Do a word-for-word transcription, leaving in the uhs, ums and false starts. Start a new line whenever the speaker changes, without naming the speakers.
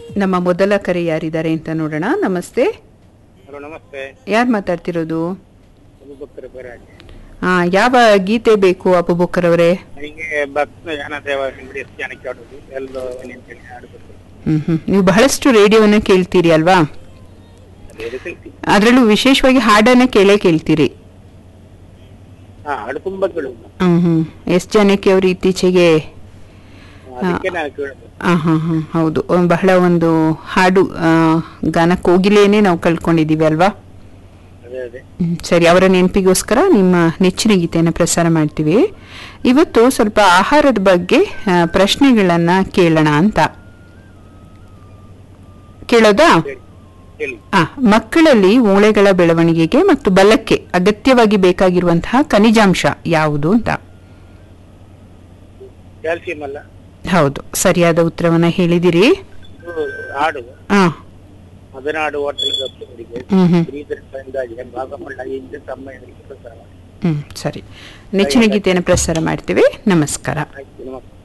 ನಮ್ಮ ಮೊದಲ ಕರೆ ಯಾರಿದ್ದಾರೆ ಅಂತ ನೋಡೋಣ. ನಮಸ್ತೆ.
ಹಲೋ, ನಮಸ್ತೆ.
ಯಾರು ಮಾತಾಡ್ತಿರೋದು?
ಅಬೂಬಕ್ಕರ್ ಬರಾಜ್.
ಹಾ, ಯಾವ ಗೀತೆ ಬೇಕು ಅಬೂಬಕ್ಕರ್ ಅವರೇ?
ನನಗೆ ಭಕ್ತ ಜ್ಞಾನದೇವ ಹಿಂಬಡಿ ಜಾನಕಿ ಆಡೋದು ಎಲ್ಲೋ ಅಂತೇಳಿ ಆಡಬೇಕು.
ಹ್ಮ್ ಹ್ಮ್ ನೀವು ಬಹಳಷ್ಟು ರೇಡಿಯೋನ ಕೇಳ್ತೀರಿ ಅಲ್ವಾ? ಅದರಲ್ಲೂ ವಿಶೇಷವಾಗಿ ಹಾಡನ್ನ ಕೇಳೇ ಕೇಳ್ತೀರಿ.
ಹಾ, ಹಾಡು ತುಂಬಾ ಕೇಳುದು.
ಹ್ಮ್ ಹ್ಮ್ ಎಸ್ ಜಾನಕಿ ಅವರು ಇತ್ತೀಚೆಗೆ
ಅದಕ್ಕೆ ನಾನು ಕೇಳೋದು.
ಹಾ ಹಾ ಹಾ ಹೌದು, ಬಹಳ ಒಂದು ಹಾಡು ಗಾನ ಕೋಗಿಲೆಯೇ ನಾವು ಕಳ್ಕೊಂಡಿದೀವಿ ಅಲ್ವಾ?
ಅದೇ ಅದೇ.
ಹ್ಮ್, ಸರಿ, ಅವರ ನೆನಪಿಗೋಸ್ಕರ ನಿಮ್ಮ ನೆಚ್ಚಿನ ಗೀತೆಯನ್ನು ಪ್ರಸಾರ ಮಾಡ್ತೀವಿ. ಇವತ್ತು ಸ್ವಲ್ಪ ಆಹಾರದ ಬಗ್ಗೆ ಆ, ಪ್ರಶ್ನೆಗಳನ್ನ ಕೇಳೋಣ ಅಂತ. ಕೇಳೋದಾ?
ಹೇಳಿ.
ಆ ಮಕ್ಕಳಲ್ಲಿ ಮೂಳೆಗಳ ಬೆಳವಣಿಗೆಗೆ ಮತ್ತು ಬಲಕ್ಕೆ ಅಗತ್ಯವಾಗಿ ಬೇಕಾಗಿರುವಂತಹ ಖನಿಜಾಂಶ ಯಾವುದು ಅಂತ.
ಕ್ಯಾಲ್ಸಿಯಂ ಅಲ್ಲ?
ಹೌದು, ಸರಿಯಾದ ಉತ್ತರವನ್ನ ಹೇಳಿದಿರಿ.
ಇದು ಹಾಡು
ಹಾ
ಮದನಾಡು ಹೋಟೆಲ್ ಗಪ್ಪರಿಗೆ
ಹ್ಮ್ ಹ್ಮ್
ಶ್ರೀಧರ್ ಸಂದಾಜಿ ಭಾಗಮಂಡ ಇಂದ ತಮ್ಮ
ಹ್ಮ್ ಸರಿ, ನೆಚ್ಚಿನ ಗೀತೆಯನ್ನು ಪ್ರಸಾರ ಮಾಡ್ತೀವಿ. ನಮಸ್ಕಾರ.
ಆಯ್ತು, ನಮಸ್ತೆ.